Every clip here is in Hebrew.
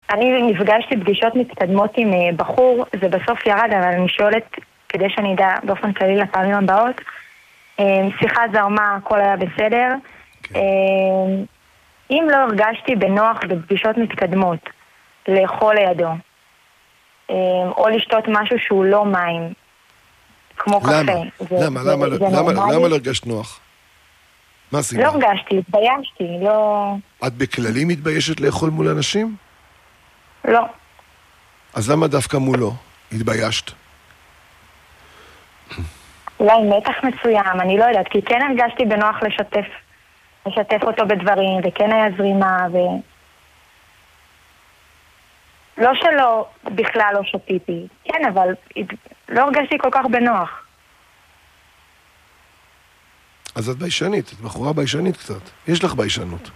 אני נפגשתי פגישות מתקדמות עם בחור, זה בסוף ירד, אבל אני שואלת, כדי שאני אדע באופן כללי לפעמים הבאות, שיחה זרמה, הכל היה בסדר. אם לא הרגשתי בנוח בפגישות מתקדמות, לאכול לידו, או לשתות משהו שהוא לא מים, כמו קפה. למה לא הרגשת נוח? מה הסיבה? לא הרגשתי, התביישתי, לא... את בכללי מתביישת לאכול מול אנשים? לא. אז למה דווקא מולו? התביישת? אולי מתח מסוים, אני לא יודעת, כי כן הרגשתי בנוח לשתף אותו בדברים, וכן היה זרימה, לא שלא בכלל לא שתיתי, כן, אבל לא הרגשתי כל כך בנוח. אז את ביישנית, את בחורה ביישנית קצת. יש לך ביישנות.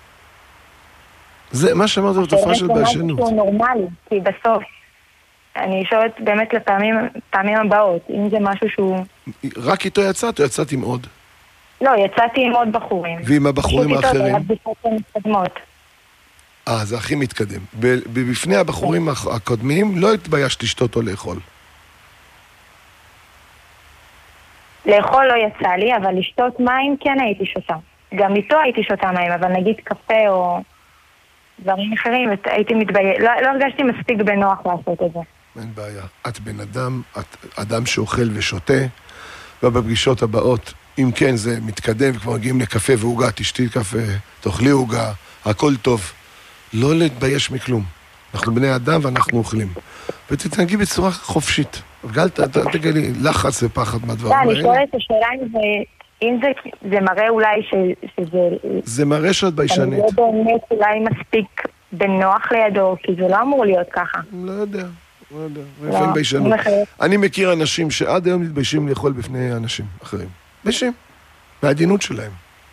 זה מה שאמרת בתופעה של ביישנות. זה משהו נורמלי, כי בסוף אני שואלת באמת לפעמים הבאות, אם זה משהו שהוא... רק איתו יצאת או יצאת עם עוד? לא, יצאתי עם עוד בחורים. ועם הבחורים האחרים? זה הכי מתקדם. בפני הבחורים הקודמים לא התביישת לשתות או לאכול. לאכול לא יצא לי, אבל לשתות מים כן הייתי שותה. גם איתו הייתי שותה מים, אבל נגיד קפה או דברים אחרים, הייתי מתביישת. לא הרגשתי מספיק בנוח לעשות את זה. אין בעיה. את בן אדם, את אדם שאוכל ושותה, ובפגישות הבאות, אם כן זה מתקדם, וכבר מגיעים לקפה ועוגה, תשתי קפה, תאכלי עוגה, הכל טוב. לא להתבייש מכלום. אנחנו בני אדם ואנחנו אוכלים. ותתנהגי בצורה חופשית. אל תגלי לחץ ופחד מהדברים האלה. אני שואלת את השאלה אם זה מראה אולי שזה... זה מראה שאת ביישנית. אני לא באמת אולי מספיק בנוח לידו, כי זה לא אמור להיות ככה. לא יודע. לפעמים ביישנות. אני מכיר אנשים שעד היום מתביישים לאכול בפני אנשים אחרים. ביישים. מהעדינות שלהם.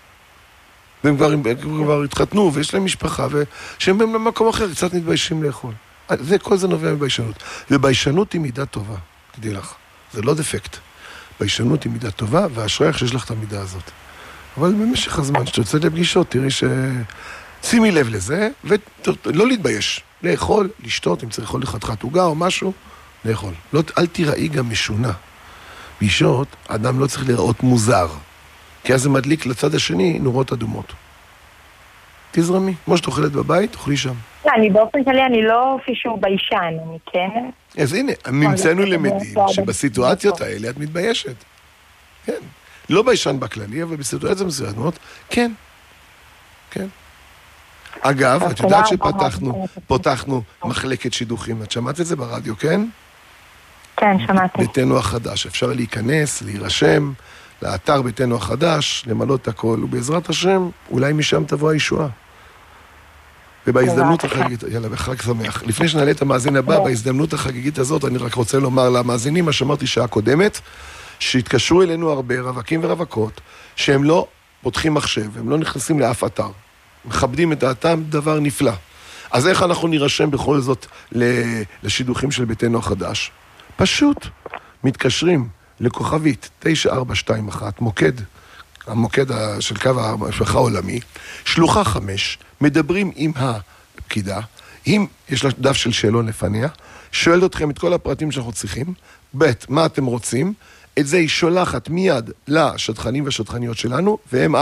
והם כבר התחתנו, ויש להם משפחה, ושהם במקום אחר קצת מתביישים לאכול. כל זה נובע מביישנות. וביישנות היא מידה טובה, תדעי לך. זה לא דפקט. ביישנות היא מידה טובה, והאשרייך שיש לך את המידה הזאת. אבל במשך הזמן שתוצא לפגישות, תראי שימי לב לזה, ולא להתבייש. לאכול, לשתות, אם צריך לאכול לחתיכת עוגה או משהו, לאכול. אל תיראי גם משונה. פגישות, אדם לא צריך לראות מוזר. כי אז זה מדליק לצד השני נורות אדומות. תזרמי. כמו שאת אוכלת בבית, תאכלי שם. לא, אני באופן כללי, אני לא פישור ביישן, אני כן. אז הנה, נמצאנו למדים שבסיטואציות האלה את מתביישת. כן. לא ביישן בכללי, אבל בסיטואציות מסוימות, כן. כן. אגב, את יודעת שפתחנו מחלקת שידוכים. את שמעת את זה ברדיו, כן? כן, שמעתי. ביתנו החדש. אפשר להיכנס, להירשם, לאתר ביתנו החדש, למלא את הכל, ובעזרת השם, אולי משם תבוא הישועה. ובהזדמנות החגיגית, יאללה, בחג שמח. לפני שנעלה את המאזין הבא, בהזדמנות החגיגית הזאת, אני רק רוצה לומר למאזינים, מה שאמרתי שעה קודמת, שהתקשרו אלינו הרבה רווקים ורווקות, שהם לא פותחים מחשב, הם לא נכנסים לאף אתר. מכבדים את דעתם, דבר נפלא. אז איך אנחנו נירשם בכל זאת לשידוכים של ביתנו החדש? פשוט מתקשרים לכוכבית 9421, המוקד של קו המשפחה העולמי, שלוחה 5, מדברים עם הפקידה, אם יש לה דף של שאלון לפניה, שואלת אתכם את כל הפרטים שאנחנו צריכים, מה אתם רוצים, את זה היא שולחת מיד לשדכנים והשדכניות שלנו, והם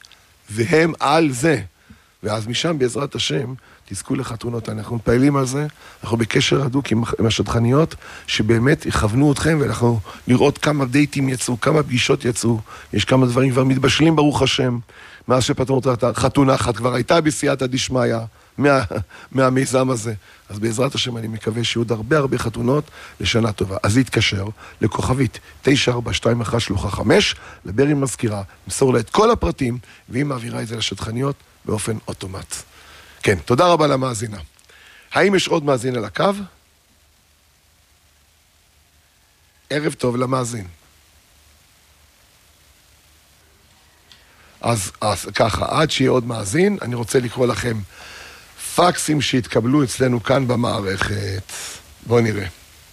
על זה. ואז משם בעזרת השם תזכו לחתונות. אנחנו פעילים על זה, אנחנו בקשר הדוק עם השדכניות, שבאמת יכוונו אתכם, ואנחנו לראות כמה דייטים יצאו, כמה פגישות יצאו, יש כמה דברים כבר מתבשלים ברוך השם, מאז שפתרנו את החתונה אחת, כבר הייתה בסייעתא דשמיא מהמיזם הזה. אז בעזרת השם אני מקווה שיהיו הרבה חתונות לשנה טובה. אז להתקשר לכוכבית 9421 שלוחה 5, לדבר עם מזכירה, למסור לה את כל הפרטים, והיא מעבירה את זה לשדכניות באופן אוטומט. כן, תודה רבה למאזינה. האם יש עוד מאזין על הקו? ערב טוב למאזין. אז ככה, עד שיהיה עוד מאזין, אני רוצה לקרוא לכם פקסים שהתקבלו אצלנו כאן במערכת. בואו נראה.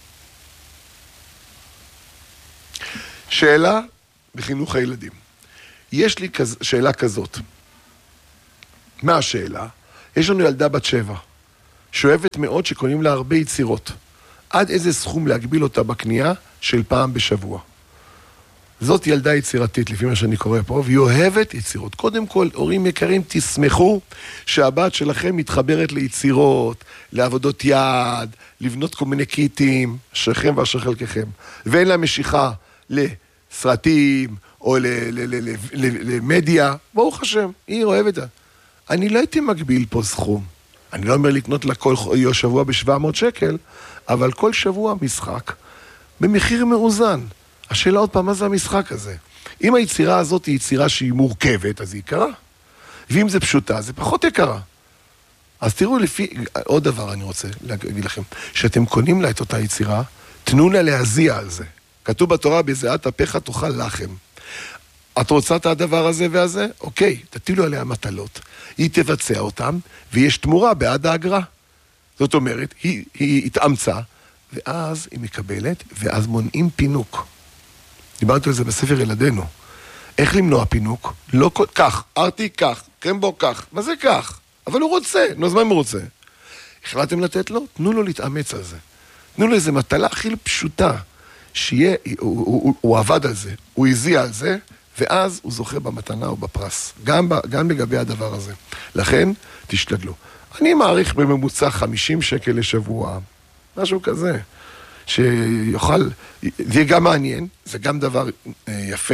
שאלה בחינוך הילדים. יש לי שאלה כזאת. מה השאלה? יש לנו ילדה בת 7, שאוהבת מאוד שקונים לה הרבה יצירות. עד איזה סכום להגביל אותה בקנייה של פעם בשבוע. זאת ילדה יצירתית, לפי מה שאני קורא פה, והיא אוהבת יצירות. קודם כל, הורים יקרים, תשמחו שהבת שלכם מתחברת ליצירות, לעבודות יד, לבנות כל מיני קיטים, אשריכם ואשר חלקכם. ואין לה משיכה לסרטים או למדיה. ברוך השם, היא אוהבת. אני לא הייתי מגביל פה סכום. אני לא אומר לקנות לה כל שבוע ב-700 שקל, אבל כל שבוע משחק במחיר מאוזן. השאלה עוד פעם, מה זה המשחק הזה? אם היצירה הזאת היא יצירה שהיא מורכבת, אז היא יקרה. ואם זה פשוטה, זה פחות יקרה. אז תראו לפי, עוד דבר אני רוצה להגיד לכם, שאתם קונים לה את אותה יצירה, תנו לה להזיע על זה. כתוב בתורה, בזיעת אפיך תאכל לחם. את רוצה את הדבר הזה והזה? אוקיי, תטילו עליה מטלות. היא תבצע אותם, ויש תמורה בעד האגרה. זאת אומרת, היא התאמצה, ואז היא מקבלת, ואז מונעים פינוק. דיברתי על זה בספר ילדינו. איך למנוע פינוק? לא כך, ארתי כך, קרמבו כך. מה זה כך? אבל הוא רוצה, נו, אז מה אם הוא רוצה? החלטתם לתת לו? תנו לו להתאמץ על זה. תנו לו איזו מטלה הכי פשוטה, שיהיה, הוא עבד על זה, הוא הזיע על זה, ואז הוא זוכה במתנה או בפרס. גם לגבי הדבר הזה. לכן, תשתדלו. אני מעריך בממוצע 50 שקל לשבוע, משהו כזה. שיוכל, זה יהיה גם מעניין, זה גם דבר יפה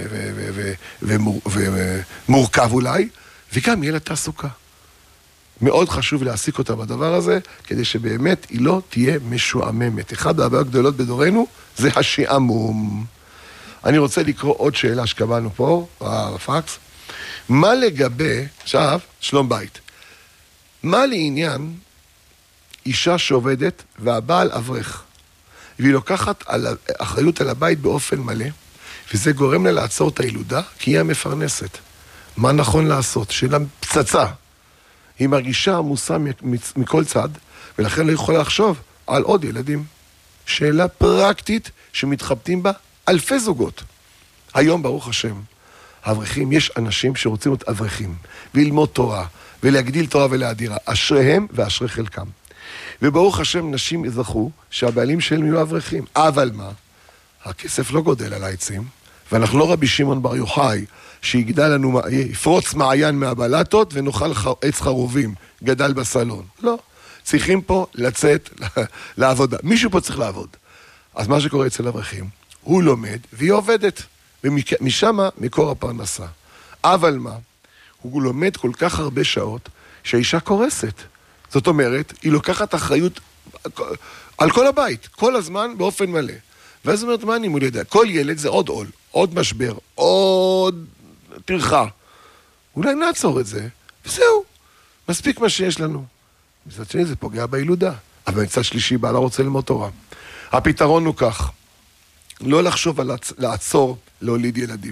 ומורכב אולי, וגם יהיה לה תעסוקה. מאוד חשוב להעסיק אותה בדבר הזה, כדי שבאמת היא לא תהיה משועממת. אחד הבעיות הגדולות בדורנו זה השעמום. אני רוצה לקרוא עוד שאלה שקבלנו פה, בפקס. מה לגבי, עכשיו, שלום בית. מה לעניין אישה שעובדת והבעל אברך? והיא לוקחת אחריות על הבית באופן מלא, וזה גורם לה לעצור את הילודה, כי היא המפרנסת. מה נכון לעשות? שאלה פצצה. היא מרגישה עמוסה מכל צד, ולכן לא יכולה לחשוב על עוד ילדים. שאלה פרקטית שמתחבטים בה אלפי זוגות. היום, ברוך השם, האברכים, יש אנשים שרוצים להיות אברכים, וללמוד תורה, ולהגדיל תורה ולהדירה. אשריהם ואשרי חלקם. וברוך השם, נשים יזכו שהבעלים שלהם יהיו אברכים. אבל מה? הכסף לא גודל על העצים, ואנחנו לא רבי שמעון בר יוחאי, שיגדל לנו, יפרוץ מעיין מהבלטות, ונאכל עץ חרובים, גדל בסלון. לא. צריכים פה לצאת לעבודה. מישהו פה צריך לעבוד. אז מה שקורה אצל אברכים, הוא לומד והיא עובדת, ומשם מקור הפרנסה. אבל מה? הוא לומד כל כך הרבה שעות, שהאישה קורסת. זאת אומרת, היא לוקחת אחריות על כל הבית, כל הזמן באופן מלא. ואז אומרת, מה אני מולידה? כל ילד זה עוד עול, עוד משבר, עוד טרחה. אולי נעצור את זה, וזהו. מספיק מה שיש לנו. מצד שני זה פוגע בילודה. אבל מצד שלישי, בעלה רוצה ללמוד תורה. הפתרון הוא כך, לא לחשוב על לעצור להוליד ילדים.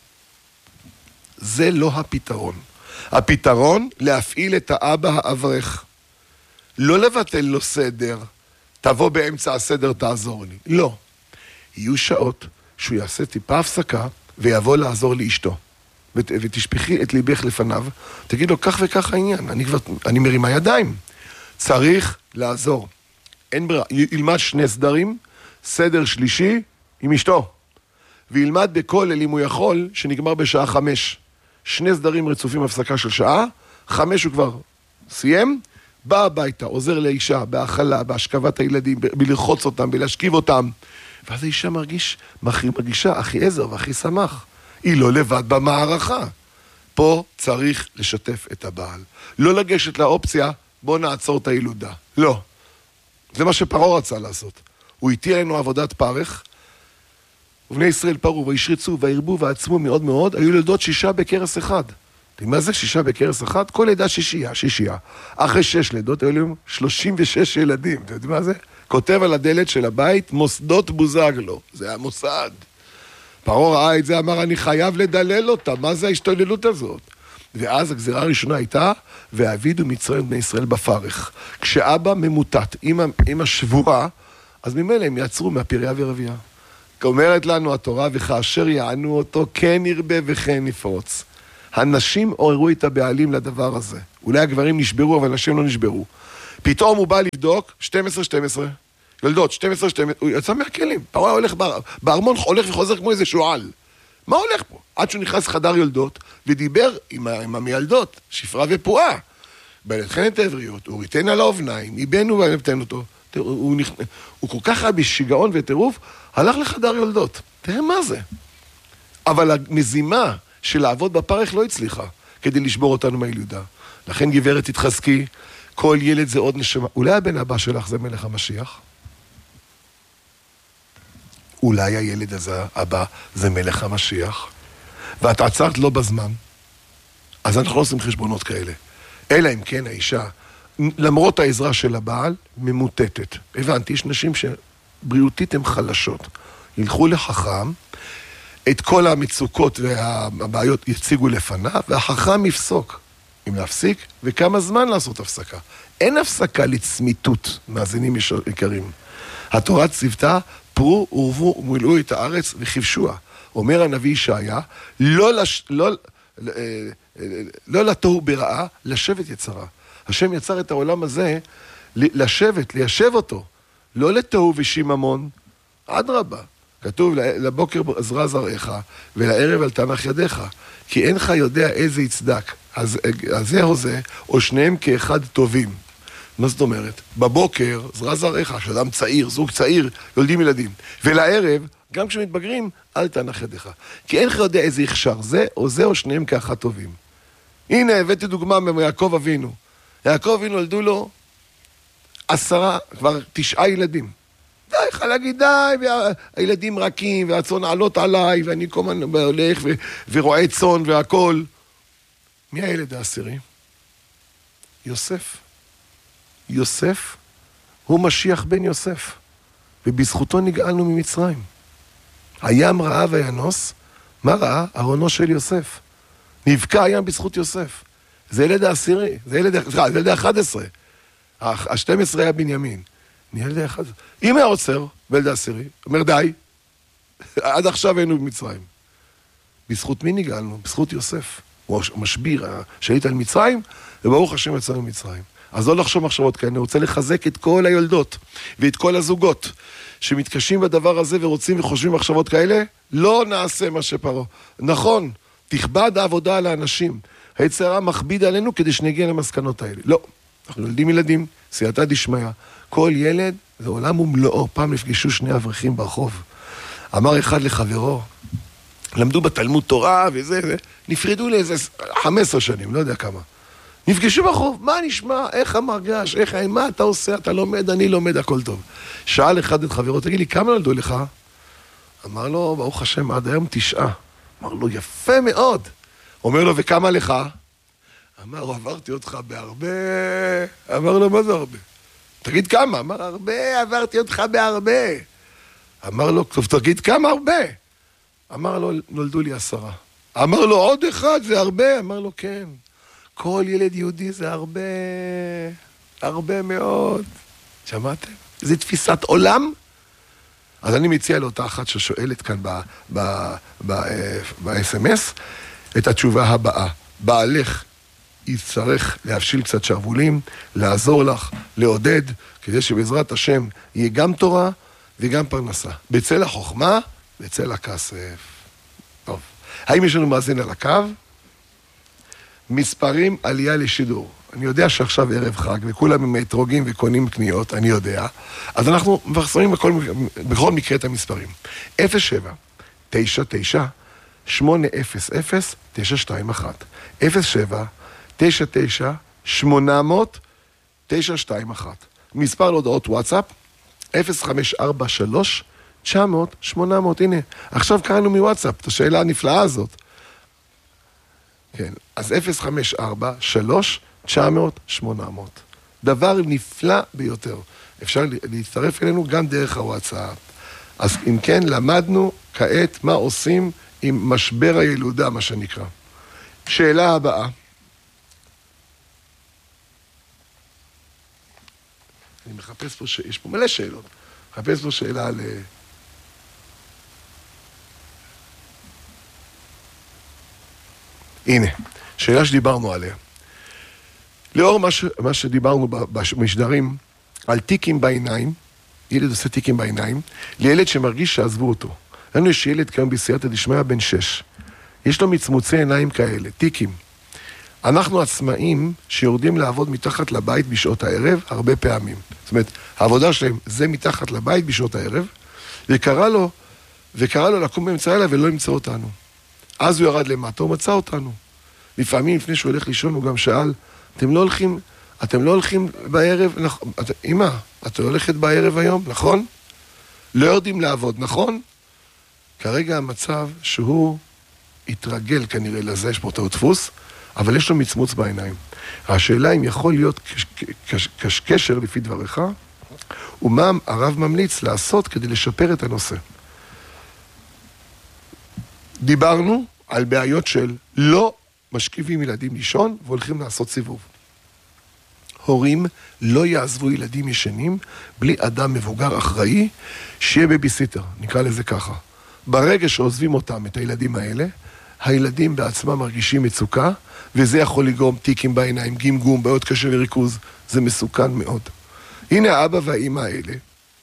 זה לא הפתרון. הפתרון, להפעיל את האבא האברך. לא לבטל לו סדר, תבוא באמצע הסדר, תעזור לי. לא. יהיו שעות שהוא יעשה טיפה הפסקה, ויבוא לעזור לאשתו. ותשפחי את ליבך לפניו, תגיד לו, כך וכך העניין, אני מרימה ידיים. צריך לעזור. אין ברירה. ילמד 2 סדרים, סדר שלישי עם אשתו. וילמד בכל אל אם הוא יכול, שנגמר בשעה 5. 2 סדרים רצופים הפסקה של שעה, 5 הוא כבר סיים, בא הביתה, עוזר לאישה, בהאכלה, בהשכבת הילדים, בלרחוץ אותם, בלהשכיב אותם. ואז האישה מרגישה הכי עזר והכי שמח. היא לא לבד במערכה. פה צריך לשתף את הבעל. לא לגשת לאופציה, בוא נעצור את הילודה. לא. זה מה שפרעה רצה לעשות. הוא הטיל לנו עבודת פרך, ובני ישראל פרו וישרצו וירבו ועצמו מאוד מאוד, היו לידות 6 בכרס אחד. מה זה 6 בכרס אחד? כל לידה 6. אחרי 6 לידות היו להם 36 ילדים. אתה יודע מה זה? כותב על הדלת של הבית, מוסדות בוזגלו. זה המוסד. פרעה ראה את זה, אמר, אני חייב לדלל אותה. מה זה ההשתוללות הזאת? ואז הגזירה הראשונה הייתה, והעבידו מצרים בני ישראל בפרך. כשאבא ממוטט, אמא שבורה, אז ממילא הם יעצרו מהפריה ורבייה. אומרת לנו התורה, וכאשר יענו אותו, כן ירבה וכן יפרוץ. הנשים עוררו את הבעלים לדבר הזה. אולי הגברים נשברו, אבל הנשים לא נשברו. פתאום הוא בא לבדוק, 12-12, יולדות, 12-12, הוא יצא מהכלים, פרעה הולך בארמון, הולך וחוזר כמו איזה שועל. מה הולך פה? עד שהוא נכנס לחדר יולדות, ודיבר עם המילדות, שפרה ופועה. בלתכן את העבריות, הוא ריתן על האובניים, איבנו ונתן אותו. הוא כל כך היה בשיגעון וטירוף, הלך לחדר יולדות. תראה מה זה. אבל המזימה של לעבוד בפרך לא הצליחה, כדי לשבור אותנו מהילודה. לכן גברת תתחזקי, כל ילד זה עוד נשמה. אולי הבן הבא שלך זה מלך המשיח? אולי הילד הזה הבא זה מלך המשיח? ואת עצרת לא בזמן, אז אנחנו לא עושים חשבונות כאלה. אלא אם כן האישה, למרות העזרה של הבעל, ממוטטת. הבנתי, יש נשים שבריאותית הן חלשות. ילכו לחכם, את כל המצוקות והבעיות יציגו לפניו, והחכם יפסוק. אם להפסיק, וכמה זמן לעשות הפסקה. אין הפסקה לצמיתות, מאזינים יקרים. התורה צוותה, פרו ורבו ומילאו את הארץ וכבשוה. אומר הנביא ישעיה, לא לתוהו ברעה, לשבת יצרה. השם יצר את העולם הזה לשבת, ליישב אותו. לא לתוהו ושיממון, אדרבה. כתוב, לבוקר עזרה זרעך, ולערב על תנח ידיך. כי אינך יודע איזה יצדק. אז זה או זה, או שניהם כאחד טובים. מה זאת אומרת? בבוקר, עזרה זרעך, שאדם צעיר, זוג צעיר, יולדים ילדים. ולערב, גם כשמתבגרים, אל תנח ידיך. כי אינך יודע איזה הכשר, זה או שניהם כאחד טובים. הנה, הבאתי דוגמה מיעקב אבינו. יעקב אבינו נולדו לו 9 ילדים. די, יכול להגיד די, והילדים רכים, והצאן עלות עליי, ואני כל הזמן הולך ורואה צאן והכל. מי הילד העשירי? יוסף. יוסף הוא משיח בן יוסף, ובזכותו נגאלנו ממצרים. הים ראה וינוס, מה ראה? ארונו של יוסף. נבקע הים בזכות יוסף. זה ילד העשירי, זה ילד ה-11. ה-12 היה בנימין. ילד ה-11. אם היה עוצר, בילד העשירי, אומר די, עד עכשיו היינו במצרים. בזכות מי נגאלנו? בזכות יוסף. הוא משביר, השליט על מצרים, וברוך השם יצאנו ממצרים. אז לא לחשוב מחשבות כאלה, אני רוצה לחזק את כל היולדות ואת כל הזוגות שמתקשים בדבר הזה ורוצים וחושבים מחשבות כאלה, לא נעשה מה שפרעה. נכון, תכבד העבודה על האנשים. היצר הרע מכביד עלינו כדי שנגיע למסקנות האלה. לא, אנחנו יולדים ילדים, סייעתא דשמיא. כל ילד זה עולם ומלואו. פעם נפגשו 2 אברכים ברחוב. אמר אחד לחברו, למדו בתלמוד תורה וזה, נפרדו לאיזה 15 שנים, לא יודע כמה. נפגשו ברחוב, מה נשמע, איך המרגש, מה אתה עושה, אתה לומד, אני לומד, הכל טוב. שאל אחד את חברו, תגיד לי, כמה נולדו לך? אמר לו, ברוך השם, עד היום 9. אמר לו, יפה מאוד. אומר לו, וכמה לך? אמר, עברתי אותך בהרבה. אמר לו, מה זה הרבה? תגיד כמה? אמר, הרבה, עברתי אותך בהרבה. אמר לו, טוב, תגיד כמה הרבה? אמר לו, נולדו לי 10. אמר לו, עוד אחד, זה הרבה? אמר לו, כן. כל ילד יהודי זה הרבה, הרבה מאוד. שמעתם? זו תפיסת עולם. אז אני מציע לאותה אחת ששואלת כאן ב-SMS את התשובה הבאה. בעלך יצטרך להבשיל קצת שרוולים, לעזור לך, לעודד, כדי שבעזרת השם יהיה גם תורה וגם פרנסה. בצל החוכמה, בצל הכסף. טוב. האם יש לנו מאזין על הקו? מספרים עלייה לשידור. אני יודע שעכשיו ערב חג, וכולם הם אתרוגים וקונים קניות, אני יודע. אז אנחנו מפרסמים בכל מקרה את המספרים. 07 99 800 921 07 99 800 921 מספר להודעות וואטסאפ 0543 900 800. הנה, עכשיו קראנו מוואטסאפ את השאלה הנפלאה הזאת. כן, אז 054 3 900 800. דבר נפלא ביותר. אפשר להצטרף אלינו גם דרך הוואטסאפ. אז אם כן, למדנו כעת מה עושים עם משבר הילודה, מה שנקרא. שאלה הבאה. אני מחפש פה, יש פה מלא שאלות. מחפש פה שאלה על... הנה, שאלה שדיברנו עליה. לאור מה שדיברנו במשדרים, על טיקים בעיניים, ילד עושה טיקים בעיניים, לילד שמרגיש שעזבו אותו. לנו יש ילד כאן בסייעתא דשמיא בן 6. יש לו מצמוצי עיניים כאלה, טיקים. אנחנו עצמאים שיורדים לעבוד מתחת לבית בשעות הערב, הרבה פעמים. זאת אומרת, העבודה שלהם זה מתחת לבית בשעות הערב, וקרא לו לקום באמצע הלילה ולא ימצא אותנו. אז הוא ירד למטה, הוא מצא אותנו. לפעמים לפני שהוא הולך לישון, הוא גם שאל, אתם לא הולכים בערב? אמא, את הולכת בערב היום, נכון? לא יודעים לעבוד, נכון? כרגע המצב שהוא התרגל כנראה לזה, יש פה אותו דפוס, אבל יש לו מצמוץ בעיניים. השאלה אם יכול להיות קשר לפי דבריך, ומה הרב ממליץ לעשות כדי לשפר את הנושא. דיברנו על בעיות של לא משכיבים ילדים לישון והולכים לעשות סיבוב. הורים לא יעזבו ילדים ישנים בלי אדם מבוגר אחראי שיהיה בייביסיטר, נקרא לזה ככה. ברגע שעוזבים אותם, את הילדים האלה, הילדים בעצמם מרגישים מצוקה, וזה יכול לגרום טיקים בעיניים, גמגום, בעיות קשה לריכוז. זה מסוכן מאוד. הנה האבא והאמא האלה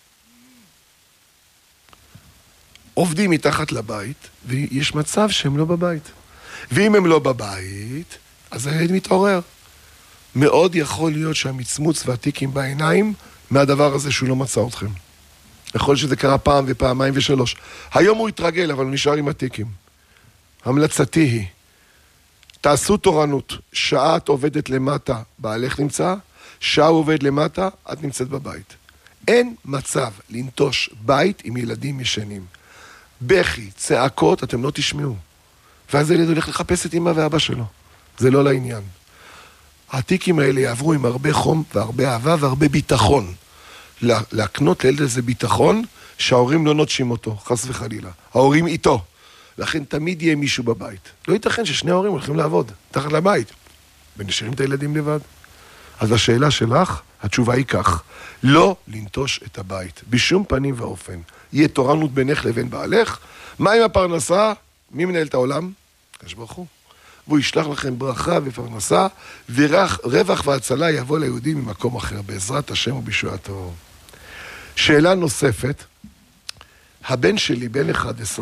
עובדים מתחת לבית, ויש מצב שהם לא בבית. ואם הם לא בבית, אז הילד מתעורר. מאוד יכול להיות שהמצמוץ והטיקים בעיניים מהדבר הזה שהוא לא מצא אתכם. יכול להיות שזה קרה פעם ופעמיים ושלוש. היום הוא התרגל, אבל הוא נשאר עם הטיקים. המלצתי היא, תעשו תורנות, שעה את עובדת למטה, בעלך נמצא, שעה הוא עובד למטה, את נמצאת בבית. אין מצב לנטוש בית עם ילדים ישנים. בכי, צעקות, אתם לא תשמעו. ואז הילד הולך לחפש את אמא ואבא שלו. זה לא לעניין. הטיקים האלה יעברו עם הרבה חום והרבה אהבה והרבה ביטחון. להקנות לילד איזה ביטחון שההורים לא נוטשים אותו, חס וחלילה. ההורים איתו. לכן תמיד יהיה מישהו בבית. לא ייתכן ששני ההורים הולכים לעבוד, תחת לבית, ונשארים את הילדים לבד. אז השאלה שלך, התשובה היא כך, לא לנטוש את הבית, בשום פנים ואופן. יהיה תורנות בינך לבין בעלך, מה עם הפרנסה? מי מנהל את העולם? הקדוש ברוך הוא. והוא ישלח לכם ברכה ופרנסה, ורווח והצלה יבוא ליהודים ממקום אחר, בעזרת השם ובישועתו. שאלה נוספת, הבן שלי, בן 11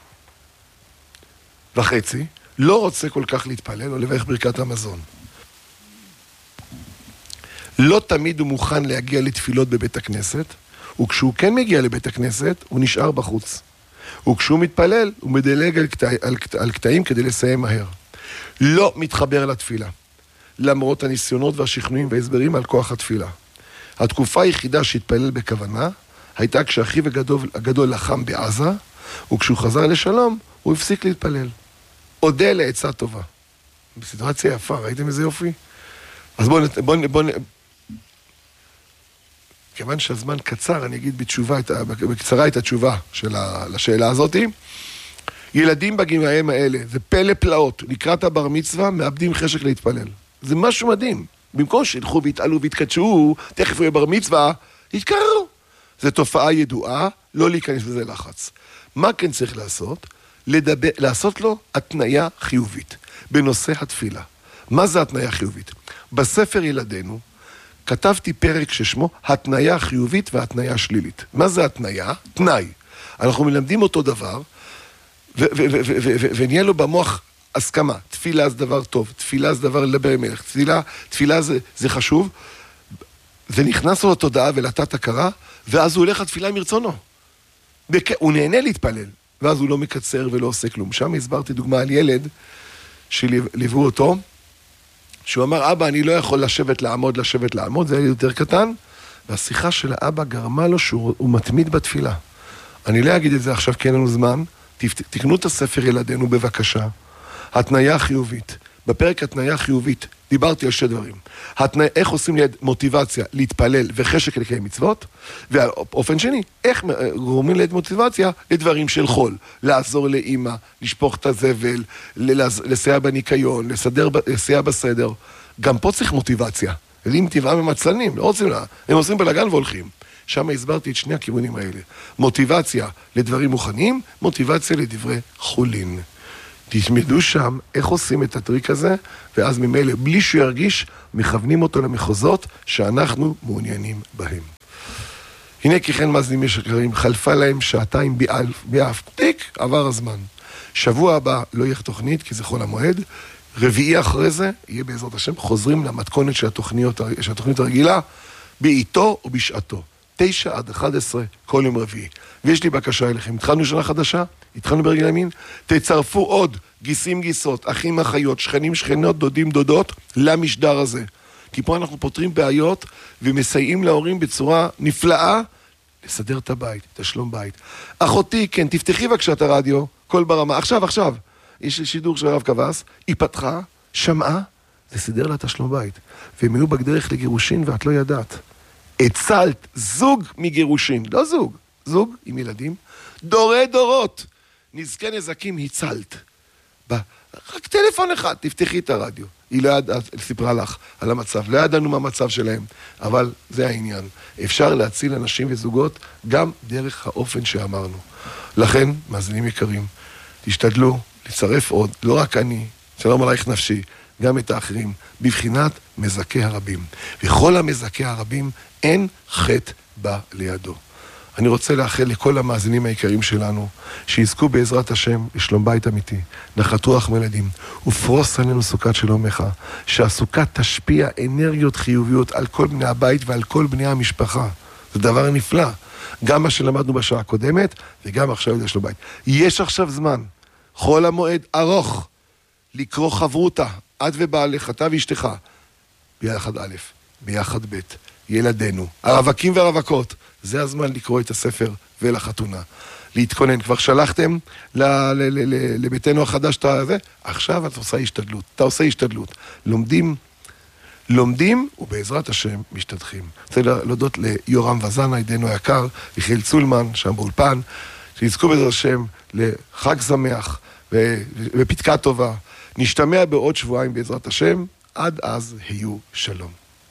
וחצי, לא רוצה כל כך להתפלל או לברך ברכת המזון. לא תמיד הוא מוכן להגיע לתפילות בבית הכנסת, וכשהוא כן מגיע לבית הכנסת, הוא נשאר בחוץ. וכשהוא מתפלל, הוא מדלג על קטעים כדי לסיים מהר. לא מתחבר לתפילה, למרות הניסיונות והשכנועים וההסברים על כוח התפילה. התקופה היחידה שהתפלל בכוונה, הייתה כשאחיו הגדול לחם בעזה, וכשהוא חזר לשלום, הוא הפסיק להתפלל. עודה לעצה טובה. בסיטואציה יפה, ראיתם איזה יופי? אז בואו כיוון שהזמן קצר, אני אגיד בקצרה את התשובה לשאלה הזאת. ילדים בגילים האלה, זה פלא פלאות, לקראת הבר מצווה, מאבדים חשק להתפלל. זה משהו מדהים. במקום שילכו והתעלו והתקדשו, תכף הוא יהיה בר מצווה, יתקררו. זו תופעה ידועה, לא להיכנס בזה לחץ. מה כן צריך לעשות? לעשות לו התניה חיובית, בנושא התפילה. מה זה התניה חיובית? בספר ילדינו, כתבתי פרק ששמו התניה חיובית והתניה שלילית. מה זה התניה? תנאי. אנחנו מלמדים אותו דבר, ונהיה לו במוח הסכמה. תפילה זה דבר טוב, תפילה זה דבר לדבר עם מלך, תפילה זה חשוב, ונכנס לו לתודעה ולתת הכרה, ואז הוא הולך לתפילה מרצונו. הוא נהנה להתפלל, ואז הוא לא מקצר ולא עושה כלום. שם הסברתי דוגמה על ילד שליוו אותו, שהוא אמר, אבא, אני לא יכול לשבת לעמוד, זה היה יותר קטן, והשיחה של האבא גרמה לו שהוא מתמיד בתפילה. אני לא אגיד את זה עכשיו כי אין לנו זמן, תקנו את הספר ילדינו בבקשה. התניה חיובית. בפרק התניה חיובית דיברתי על שתי דברים. איך עושים ליד מוטיבציה להתפלל וחשק לקיים מצוות, והאופן שני, איך גורמים ליד מוטיבציה לדברים של חול. לעזור לאמא, לשפוך את הזבל, לסייע בניקיון, לסייע בסדר. גם פה צריך מוטיבציה. ילדים טבעם הם עצלנים, לא רוצים לה. הם עושים בלגן והולכים. שם הסברתי את שני הכיוונים האלה. מוטיבציה לדברים מוכנים, מוטיבציה לדברי חולין. תשמדו שם איך עושים את הטריק הזה, ואז ממילא, בלי שהוא ירגיש, מכוונים אותו למחוזות שאנחנו מעוניינים בהם. הנה ככן מאזינים יקרים, חלפה להם שעתיים באף, תיק, עבר הזמן. שבוע הבא לא יהיה תוכנית, כי זה חול המועד. רביעי אחרי זה, יהיה בעזרת השם, חוזרים למתכונת של התוכנית הרגילה, בעיתו או בשעתו. 9 עד 11, כל יום רביעי. ויש לי בקשה אליכם, התחלנו שנה חדשה, התחלנו ברגל ימין, תצרפו עוד גיסים גיסות, אחים אחיות, שכנים שכנות, דודים דודות, למשדר הזה. כי פה אנחנו פותרים בעיות ומסייעים להורים בצורה נפלאה לסדר את הבית, את השלום בית. אחותי, כן, תפתחי בבקשה את הרדיו, כל ברמה, עכשיו. יש לי שידור של הרב כבס, היא פתחה, שמעה, זה סידר לה את השלום בית. והם היו בדרך לגירושין ואת לא ידעת. הצלת זוג מגירושין, לא זוג עם ילדים, דורי דורות, נזקי נזקים הצלת. רק טלפון אחד, תפתחי את הרדיו. היא לא ידעה, סיפרה לך על המצב, לא ידענו מה המצב שלהם, אבל זה העניין. אפשר להציל אנשים וזוגות גם דרך האופן שאמרנו. לכן, מאזינים יקרים, תשתדלו לצרף עוד, לא רק אני, שלום עלייך נפשי, גם את האחרים, בבחינת מזכה הרבים. וכל המזכה הרבים אין חטא בא לידו. אני רוצה לאחל לכל המאזינים העיקריים שלנו, שיזכו בעזרת השם לשלום בית אמיתי, נחת רוח מלדים, ופרוס עלינו סוכת שלומך, שהסוכה תשפיע אנרגיות חיוביות על כל בני הבית ועל כל בני המשפחה. זה דבר נפלא. גם מה שלמדנו בשעה הקודמת, וגם עכשיו לשלום בית. יש עכשיו זמן, חול המועד ארוך, לקרוא חברותה, את ובעלך, אתה ואשתך, ביחד א', ביחד ב', ילדינו, הרווקים והרווקות, זה הזמן לקרוא את הספר ולחתונה. להתכונן, כבר שלחתם לביתנו החדש את הזה, עכשיו אתה עושה השתדלות. לומדים ובעזרת השם משתדכים. רוצה להודות ליורם וזנה, ידינו היקר, יחיאל צולמן, שם באולפן, שיזכו בעזרת השם לחג שמח ופתקה טובה. נשתמע בעוד שבועיים בעזרת השם, עד אז היו שלום.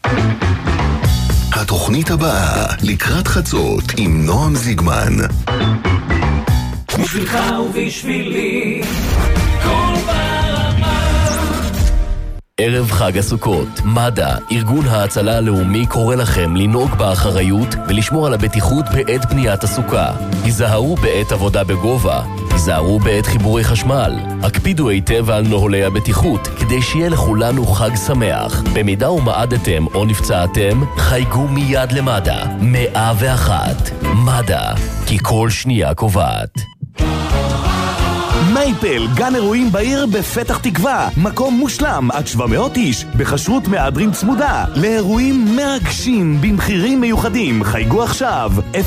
התוכנית הבאה לקראת חצות עם נועם זיגמן. בשבילך ובשבילי כל ברמה. ערב חג הסוכות, מד"א, ארגון ההצלה הלאומי, קורא לכם לנהוג באחריות ולשמור על הבטיחות בעת בניית הסוכה. היזהרו בעת עבודה בגובה, היזהרו בעת חיבורי חשמל, הקפידו היטב על נוהלי הבטיחות כדי שיהיה לכולנו חג שמח. במידה ומעדתם או נפצעתם, חייגו מיד למד"א 101. מד"א, כי כל שנייה קובעת. מייפל, גן אירועים בעיר בפתח תקווה, מקום מושלם עד 700 איש, בחשרות מהדרין צמודה, לאירועים מרגשים במחירים מיוחדים. חייגו עכשיו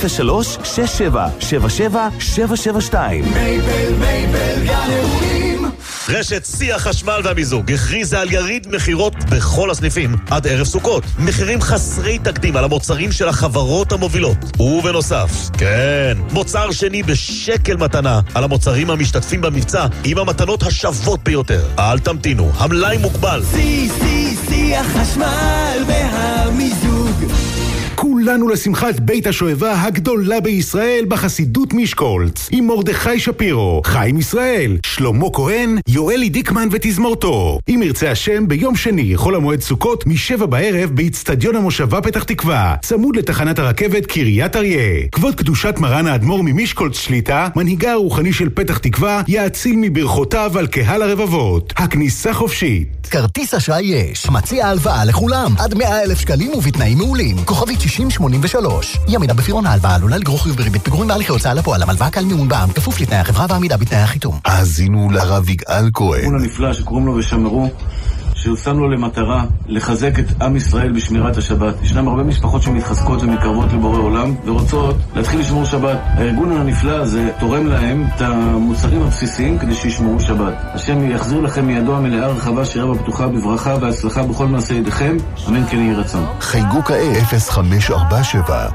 03-6777-772. מייפל, גן אירועים. רשת שיא החשמל והמיזוג הכריזה על יריד מחירות בכל הסניפים עד ערב סוכות. מחירים חסרי תקדים על המוצרים של החברות המובילות. ובנוסף, כן, מוצר שני בשקל מתנה על המוצרים המשתתפים במבצע עם המתנות השוות ביותר. אל תמתינו, המלאי מוגבל. שיא החשמל והמיזוג. כולנו לשמחת בית השואבה הגדולה בישראל בחסידות משקולץ, עם מרדכי שפירו, חיים ישראל, שלמה כהן, יואלי דיקמן ותזמורתו. אם ירצה השם, ביום שני, חול המועד סוכות, מ7 בערב באצטדיון המושבה פתח תקווה, צמוד לתחנת הרכבת קריית אריה. כבוד קדושת מרן האדמו"ר ממשקולץ שליטה, מנהיגה הרוחני של פתח תקווה, יאציל מברכותיו על קהל הרבבות. הכניסה חופשית. כרטיס אשראי יש, מציע הלוואה לכולם, עד 100,000 שקלים ובתנאים מעולים. כוכבית 6083. ימינה בפירעון ההלוואה עלולה לגרור חיוב בריבית פיגורים בהליכי הוצאה לפועל. המלוואה קל מימון בע"מ, כפוף לתנאי החברה ועמידה בתנאי החיתום. האזינו לרב יגאל כהן. הארגון הנפלא שקוראים לו ושמרו, ששם לו למטרה לחזק את עם ישראל בשמירת השבת. ישנם הרבה משפחות שמתחזקות ומתקרבות לבורא עולם ורוצות להתחיל לשמור שבת. הארגון הנפלא הזה תורם להם את המוצרים הבסיסיים כדי שישמרו שבת. השם יחזיר לכם מידו המלאה רחבה, שירה בפתוחה, בברכה והצלחה בכל מעשה ידיכם, אמן כן יהי רצון. חייגו כעת 0547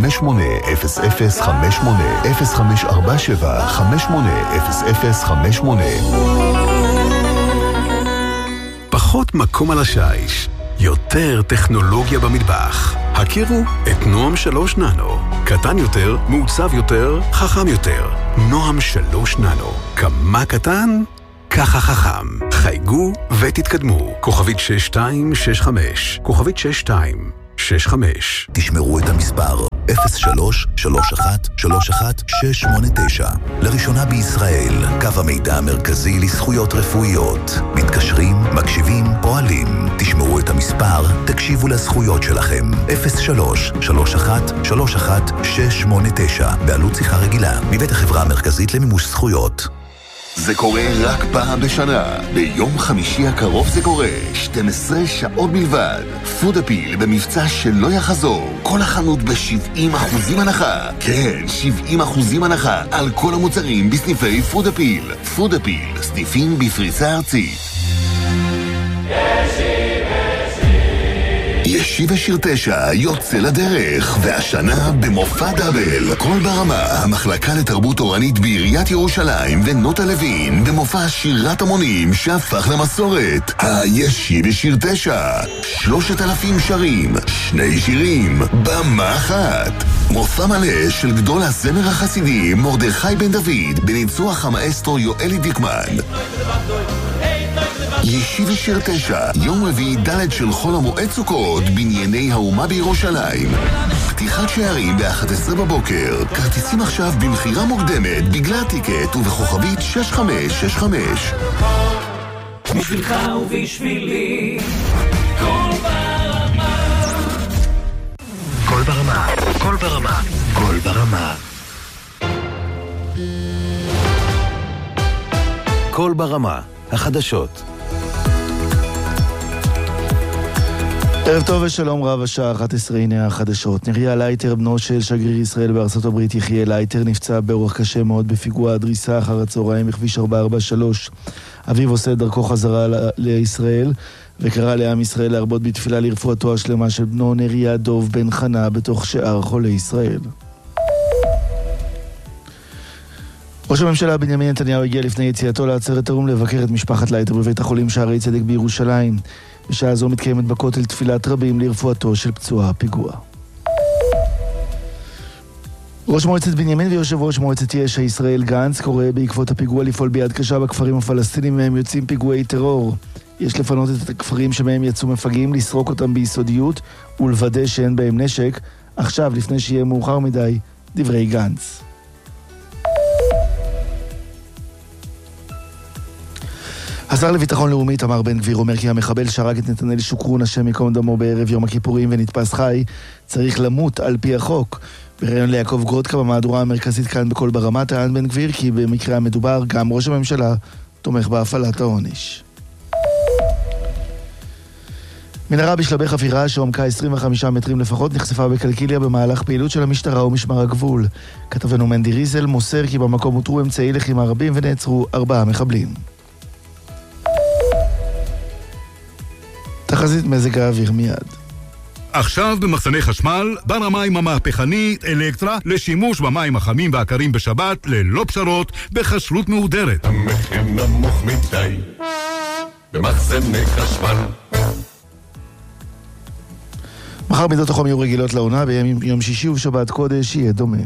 580058 0547 580058. פחות מקום על השיש, יותר טכנולוגיה במטבח. הכירו את נועם 3 ננו. קטן יותר, מעוצב יותר, חכם יותר. נועם 3 ננו. כמה קטן? ככה חכם. חייגו ותתקדמו. כוכבית 6265. כוכבית 6265. תשמרו את המספר 03-31-31689. לראשונה בישראל, קו המידע המרכזי לזכויות רפואיות. מתקשרים, מקשיבים, פועלים. תשמרו את המספר, תקשיבו לזכויות שלכם. 03-31-31689. בעלות שיחה רגילה. מבית החברה המרכזית למימוש זכויות. זה קורה רק פעם בשנה. ביום חמישי הקרוב זה קורה. 12 שעות בלבד. פוד אפיל במבצע שלא יחזור. כל החנות ב-70% הנחה. כן, 70% הנחה על כל המוצרים בסניפי פוד אפיל. פוד אפיל, סניפים בפריסה ארצית. ישיב השיר 9 יוצא לדרך, והשנה במופע דאבל. כל ברמה, המחלקה לתרבות תורנית בעיריית ירושלים ונוטה לוין, במופע שירת המונים שהפך למסורת. הישיב השיר 9, 3,000 שרים, 2 שירים, במה אחת. מופע מלא של גדול הזמר החסידי מרדכי בן דוד, בניצוח המאסטרו יואלי דיקמן. ישיב השיר 9, יום רביעי ד' של חול המועד סוכות, בנייני האומה בירושלים. פתיחת שערים ב-11 בבוקר. כרטיסים עכשיו במחירה מוקדמת בגלל טיקט ובכוכבית 6565. בשבילך ובשבילי, קול ברמה. קול ברמה, קול ברמה, קול ברמה. קול ברמה, החדשות. ערב טוב ושלום רב, השעה 11, הנה החדשות. נריה לייטר, בנו של שגריר ישראל בארצות הברית יחיאל לייטר, נפצע באורח קשה מאוד בפיגוע הדריסה אחר הצהריים בכביש 443. אביו עושה את דרכו חזרה לישראל, וקרא לעם ישראל להרבות בתפילה לרפואתו השלמה של בנו נריה דוב בן חנה בתוך שאר חולי ישראל. ראש הממשלה בנימין נתניהו הגיע לפני יציאתו לעצרת האו"ם לבקר את משפחת לייטר בבית החולים שערי צדק בירושלים. בשעה זו מתקיימת בכותל תפילת רבים לרפואתו של פצוע הפיגוע. ראש מועצת בנימין ויושב ראש מועצת יש"ע ישראל גנץ קורא בעקבות הפיגוע לפעול ביד קשה בכפרים הפלסטינים מהם יוצאים פיגועי טרור. יש לפנות את הכפרים שמהם יצאו מפגעים, לסרוק אותם ביסודיות ולוודא שאין בהם נשק, עכשיו לפני שיהיה מאוחר מדי, דברי גנץ. השר לביטחון לאומי איתמר בן גביר אומר כי המחבל שהרג את נתנאל שוקרון השם ייקום דמו בערב יום הכיפורים ונתפס חי צריך למות על פי החוק. בראיון ליעקב גרודקה במהדורה המרכזית כאן בכל ברמה טען בן גביר כי במקרה המדובר גם ראש הממשלה תומך בהפעלת העונש. מנהרה בשלבי חפירה שעומקה 25 מטרים לפחות נחשפה בקלקיליה במהלך פעילות של המשטרה ומשמר הגבול. כתבנו מנדי ריזל מוסר כי במקום הותרו אמצעי לחימה רבים ונעצרו 4 מחבלים. תחזית מזג האוויר מיד. עכשיו במחסני חשמל, בר המים המהפכני אלקטרה לשימוש במים החמים והקרים בשבת ללא פשרות בחשלות מהודרת. המחיר נמוך מדי במחסני חשמל. מחר מידות החום יהיו רגילות לעונה, ביום שישי ובשבת קודש יהיה דומה.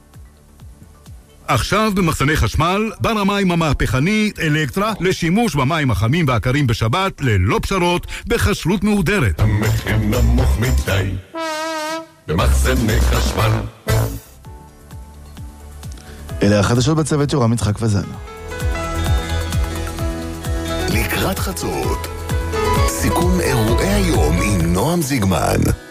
עכשיו במחסני חשמל, בר המים המהפכני אלקטרה לשימוש במים החמים והקרים בשבת ללא פשרות בחשלות מהודרת. המחיר נמוך מדי במחסני חשמל. אלה החדשות בצוות יורם יצחק וזן. לקראת חצות, סיכום אירועי היום עם נועם זיגמן.